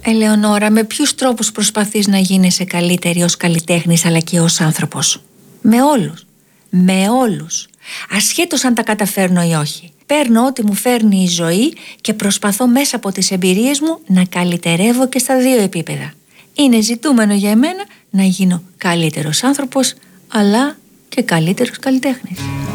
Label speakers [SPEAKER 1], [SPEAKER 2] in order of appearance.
[SPEAKER 1] Ελεονόρα, με ποιους τρόπους προσπαθείς να γίνεσαι καλύτερη ως καλλιτέχνης αλλά και ως άνθρωπος? Με όλους. Με όλους. Ασχέτως αν τα καταφέρνω ή όχι. Παίρνω ό,τι μου φέρνει η ζωή και προσπαθώ μέσα από τις εμπειρίες μου να καλυτερεύω και στα δύο επίπεδα. Είναι ζητούμενο για μένα να γίνω καλύτερος άνθρωπος αλλά και καλύτερος καλλιτέχνης.